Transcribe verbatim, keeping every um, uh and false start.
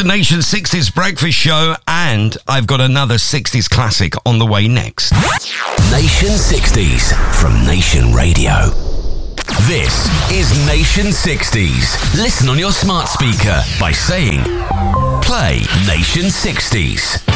the Nation sixties Breakfast Show, and I've got another sixties classic on the way next. Nation sixties from Nation Radio. This is Nation sixties. Listen on your smart speaker by saying, play Nation sixties.